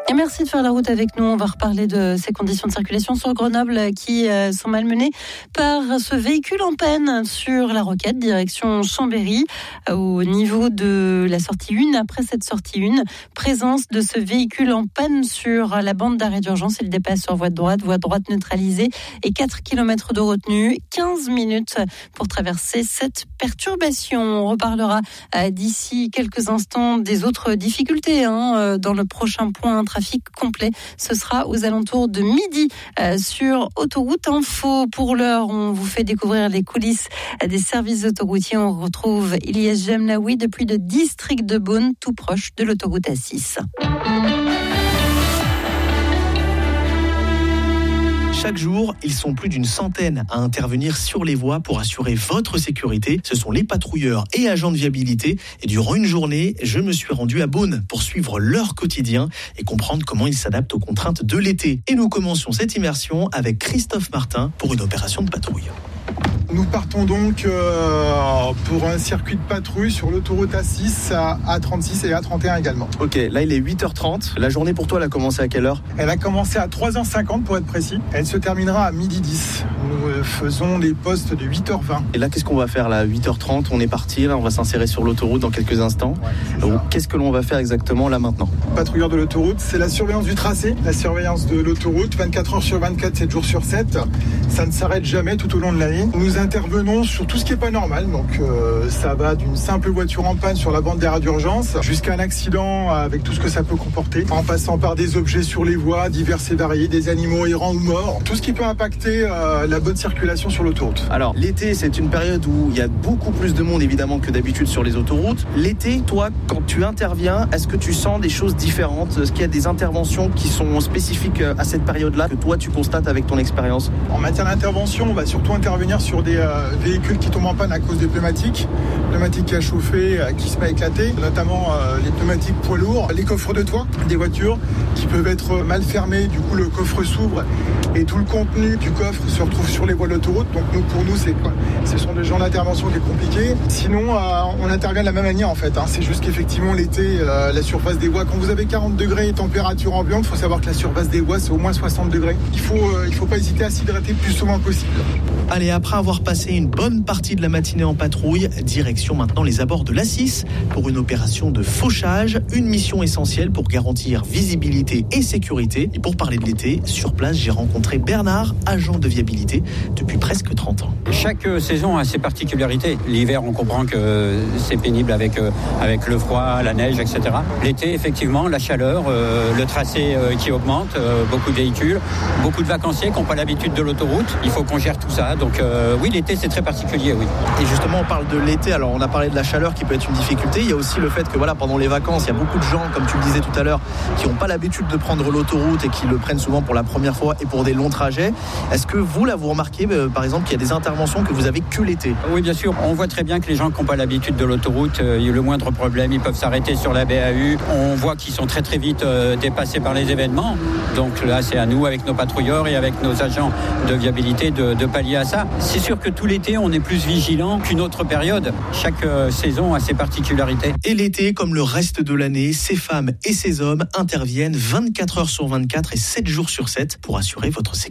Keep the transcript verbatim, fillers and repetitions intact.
Et merci de faire la route avec nous. On va reparler de ces conditions de circulation sur Grenoble qui euh, sont malmenées par ce véhicule en panne sur la Roquette, direction Chambéry, euh, au niveau de la sortie un. Après cette sortie un, présence de ce véhicule en panne sur la bande d'arrêt d'urgence. Il dépasse sur voie de droite, voie droite neutralisée et quatre kilomètres de retenue. quinze minutes pour traverser cette perturbation. On reparlera euh, d'ici quelques instants des autres difficultés hein, euh, dans le prochain point trafic complet. Ce sera aux alentours de midi euh, sur Autoroute Info. Pour l'heure, on vous fait découvrir les coulisses des services autoroutiers. On retrouve Ilyes Jemlaoui depuis le district de Beaune, tout proche de l'autoroute A six. Chaque jour, ils sont plus d'une centaine à intervenir sur les voies pour assurer votre sécurité. Ce sont les patrouilleurs et agents de viabilité. Et durant une journée, je me suis rendu à Beaune pour suivre leur quotidien et comprendre comment ils s'adaptent aux contraintes de l'été. Et nous commencions cette immersion avec Christophe Martin pour une opération de patrouille. Nous partons donc euh, pour un circuit de patrouille sur l'autoroute A six, A trente-six et A trente et un également. Ok, là il est huit heures trente. La journée pour toi, elle a commencé à quelle heure ? Elle a commencé à trois heures cinquante pour être précis. Elle se terminera à midi dix. Nous euh, faisons des postes de huit heures vingt. Et là, qu'est-ce qu'on va faire là ? huit heures trente, on est parti, là on va s'insérer sur l'autoroute dans quelques instants. Ouais, Donc, qu'est-ce que l'on va faire exactement là maintenant ? Patrouilleur de l'autoroute, c'est la surveillance du tracé, la surveillance de l'autoroute, vingt-quatre heures sur vingt-quatre, sept jours sur sept. Ça ne s'arrête jamais tout au long de l'année. Nous intervenons sur tout ce qui n'est pas normal. Donc euh, ça va d'une simple voiture en panne sur la bande d'arrêt d'urgence jusqu'à un accident avec tout ce que ça peut comporter, en passant par des objets sur les voies divers et variés, des animaux errants ou morts, tout ce qui peut impacter euh, la bonne circulation sur l'autoroute. Alors l'été, c'est une période où il y a beaucoup plus de monde évidemment que d'habitude sur les autoroutes. L'été, toi, quand tu interviens, est-ce que tu sens des choses différentes ? Est-ce qu'il y a des interventions qui sont spécifiques à cette période-là que toi tu constates avec ton expérience ? En matière d'intervention, on va surtout intervenir sur des euh, véhicules qui tombent en panne à cause des pneumatiques, pneumatiques à chauffer, qui se met à éclater, notamment euh, les pneumatiques poids lourds, les coffres de toit des voitures qui peuvent être mal fermés, du coup le coffre s'ouvre et tout le contenu du coffre se retrouve sur les voies de l'autoroute. Donc nous, pour nous, c'est quoi ? Ce sont des genres d'intervention qui est compliqué. Sinon, euh, on intervient de la même manière en fait. Hein. C'est juste qu'effectivement l'été, euh, la surface des voies, quand vous avez quarante degrés et température ambiante, il faut savoir que la surface des voies c'est au moins soixante degrés. Il faut, euh, il faut pas hésiter à s'hydrater le plus souvent possible. Allez, après avoir passé une bonne partie de la matinée en patrouille, direction maintenant les abords de l'A six pour une opération de fauchage, une mission essentielle pour garantir visibilité et sécurité. Et pour parler de l'été, sur place, j'ai rencontré Bernard, agent de viabilité depuis presque trente ans. Chaque saison a ses particularités. L'hiver, on comprend que c'est pénible avec, avec le froid, la neige, et cetera. L'été, effectivement, la chaleur, euh, le tracé euh, qui augmente, euh, beaucoup de véhicules, beaucoup de vacanciers qui n'ont pas l'habitude de l'autoroute. Il faut qu'on gère tout ça. Donc euh, oui, l'été, c'est très particulier, oui. Et justement, on parle de l'été. Alors, on a parlé de la chaleur qui peut être une difficulté. Il y a aussi le fait que voilà, pendant les vacances, il y a beaucoup de gens, comme tu le disais tout à l'heure, qui n'ont pas l'habitude de prendre l'autoroute et qui le prennent souvent pour la première fois et pour des longs trajets. Est-ce que vous, là, vous remarquez, euh, par exemple, qu'il y a des interventions que vous avez que l'été ? Oui, bien sûr. On voit très bien que les gens qui n'ont pas l'habitude de l'autoroute, euh, il y a le moindre problème, ils peuvent s'arrêter sur la B A U. On voit qu'ils sont très très vite euh, dépassés par les événements. Donc là, c'est à nous, avec nos patrouilleurs et avec nos agents de viabilité, de, de pallier à ça. C'est sûr que tout l'été, on est plus vigilant qu'une autre période. Chaque euh, saison a ses particularités. Et l'été, comme le reste de l'année, ces femmes et ces hommes interviennent vingt-quatre heures sur vingt-quatre et sept jours sur sept pour assurer votre sécurité.